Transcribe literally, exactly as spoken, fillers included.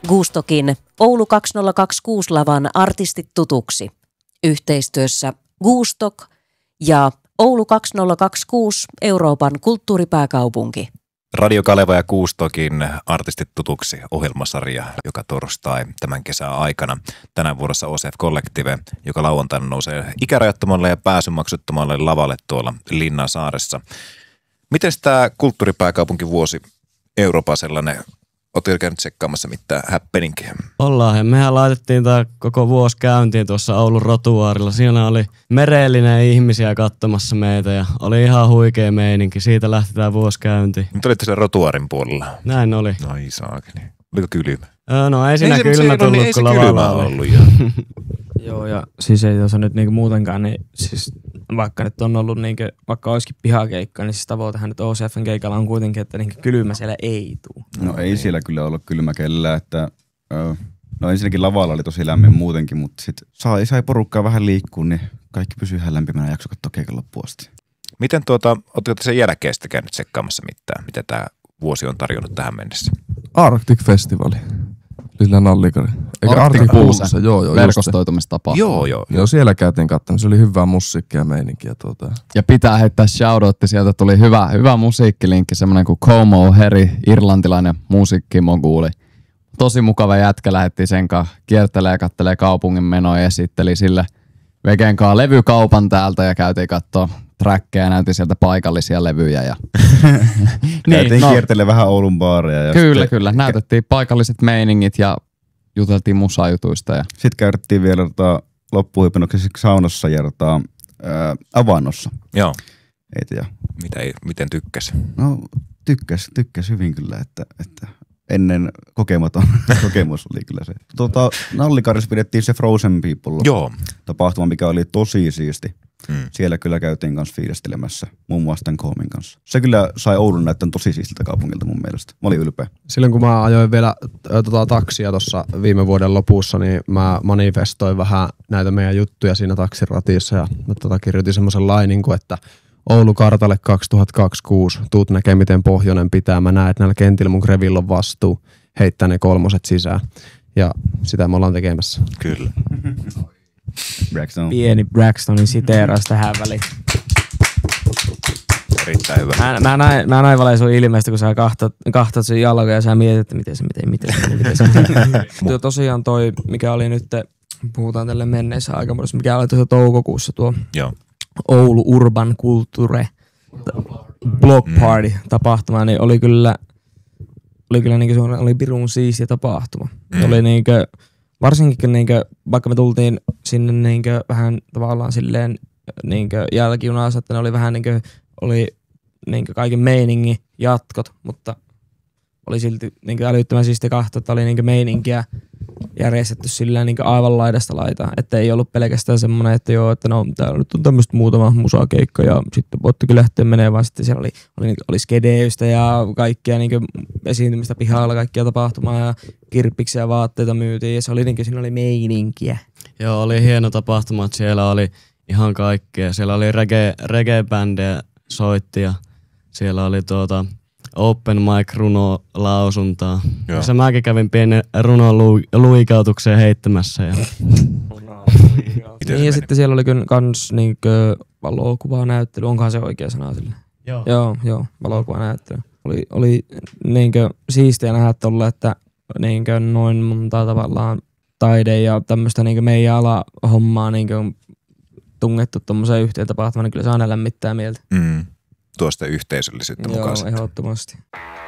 Gustokin Oulu kaksituhattakaksikymmentäkuusi-lavan artistit tutuksi. Yhteistyössä Gustok ja Oulu kaksituhattakaksikymmentäkuusi Euroopan kulttuuripääkaupunki. Radio Kaleva ja Gustokin artistit tutuksi -ohjelmasarja joka torstai tämän kesän aikana. Tänään vuorossa O C F Collective, joka lauantaina nousee ikärajattomalle ja pääsymaksuttomalle lavalle tuolla Linnansaaressa. Miten tämä kulttuuripääkaupunkivuosi Euroopan sellainen? Oletko käynyt tsekkaamassa mitään happeningia? Ollaan, ja mehän laitettiin tämä koko vuosi käyntiin tuossa Oulun rotuaarilla. Siinä oli merellinen ihmisiä katsomassa meitä ja oli ihan huikea meininki. Siitä lähti tämä vuosi käyntiin. Nyt olitte siellä rotuaarin puolella. Näin oli. Ai saakeli. Oliko kylmä? Öö, no ei siinä ei kylmä se, tullut, no, niin, kun lavalla oli. Ollut, Joo, ja siis ei tuossa nyt niinku muutenkaan, niin siis vaikka nyt on ollut niinku, vaikka olisikin pihakeikka, niin siis tavoitehan nyt O C F:n keikalla on kuitenkin, että niinku kylmä siellä ei tule. No ei siellä kyllä ollut kylmä kellään, että ö, no ensinnäkin lavalla oli tosi lämmin muutenkin, mutta sit sai, sai porukkaa vähän liikkua, niin kaikki pysyy ihan lämpimänä ja jakso katsoa keikan loppuun asti. Miten tuota, ootteko sen jälkeen sitten käynyt tsekkaamassa mitään, mitä tämä vuosi on tarjonnut tähän mennessä? Arctic Festivali. Lillä Nallikari. Eikä Arctic Pulse. Joo, joo. Verkostoitumistapa. Joo, joo. Joo, siellä käytiin katsomaan. Se oli hyvää musiikkia ja meininkiä. Tuota. Ja pitää heittää shoutoutti. Sieltä tuli hyvä, hyvä musiikkilinkki. Semmoinen kuin Como Heri, irlantilainen musiikkimoguuli. Tosi mukava jätkä. Lähettiin sen kanssa kiertelee ja kattelee kaupungin menoja ja esitteli sille Vegen kanssa levykaupan täältä ja käytiin katsoa trackeja ja näytin sieltä paikallisia levyjä. Ja Käytiin niin, no, kiertelee vähän Oulun baaria. Ja kyllä, sitten kyllä. Näytettiin paikalliset meiningit ja juteltiin musajutuista. Ja sitten käytettiin vielä tota, loppuhuipennoksi saunassa ja tota, ää, avannossa. Joo. Eitä ja Mitä, miten tykkäs? No tykkäs, tykkäs hyvin kyllä, että, että ennen kokematon kokemus oli kyllä se. Tota, Nallikarissa pidettiin se Frozen People Joo. tapahtuma, mikä oli tosi siisti. Hmm. Siellä kyllä käytiin kanssa fiilistelemässä, muun muassa tämän Koomin kanssa. Se kyllä sai Oulun näyttön tosi siistiltä kaupungilta mun mielestä. Mä olin ylpeä. Silloin kun mä ajoin vielä äh, tota, taksia tuossa viime vuoden lopussa, niin mä manifestoin vähän näitä meidän juttuja siinä taksiratissa. Ja mä tota, kirjoitin semmoisen lainin kuin, että Oulu kartalle kaksituhattakaksikymmentäkuusi. Tuut näkee, miten pohjoinen pitää. Mä näen, että näillä kentillä mun Grevillä on vastuu heittää ne kolmoset sisään. Ja sitä me ollaan tekemässä. Kyllä. Braxton. Pieni Braxtonin siteeraus tähän väliin. Erittäin hyvä. Mä, mä näin, mä näin vaan sun ilmeistä, kun sä kahtot, kahtot sen jalkoja ja sä mietit, että miten se, miten, miten se, miten se. Tuo tosiaan toi, mikä oli nyt, puhutaan tälle menneessä aikamuodossa, mikä oli tuossa toukokuussa tuo Joo. Oulu Urban Culture Block Party tapahtuma, niin oli kyllä, oli kyllä niinku se oli pirun siistiä tapahtuma. Mm. Oli niinku, varsinkin niinku, vaikka me tultiin sinne niinku vähän tavallaan silleen niinku jälkijunassa, että ne oli vähän niinku, oli niinku kaiken meiningin jatkot, mutta oli silti niinku älyttömän siistiä kahtoa, että oli niinku meininkiä järjestetty sillä niin aivan laidasta laitaan, että ei ollut pelkästään semmoinen, että joo, että no täällä nyt on tämmöistä muutama musakeikka ja sitten voittekin lähteä menee, vaan sitten siellä oli, oli, oli skedeystä ja kaikkia niin esiintymistä pihalla, kaikkia tapahtumaa ja kirppiksiä ja vaatteita myytiin ja se oli niin siinä oli meininkiä. Joo, oli hieno tapahtuma, että siellä oli ihan kaikkea. Siellä oli reggae, reggae-bändejä soitti ja siellä oli tuota open mic runolausuntaa. Se mäkin kävin pienen runon lu- luikautukseen heittämässä. Ja niin ja sitten siellä oli kyllä kans niinkö valokuvanäyttely, onkohan se oikea sana sille? Joo. Joo, joo, valokuvanäyttely. Oli, oli niinkö siistiä nähdä tolle, että niinkö noin monta tavallaan taide ja tämmöstä niinkö meidän alahommaa niinkö tungettu tommoseen yhteen tapahtumaan, niin kyllä se aina lämmittää mieltä. Mm. Tuosta yhteisöllisyyttä mukaan. Joo, ehdottomasti.